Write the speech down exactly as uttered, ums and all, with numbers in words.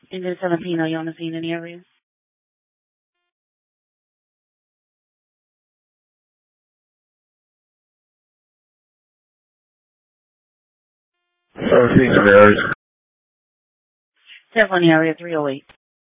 Is it seventeen? Are you on the scene in the area? seventeen in the area. Several in the area, three oh eight.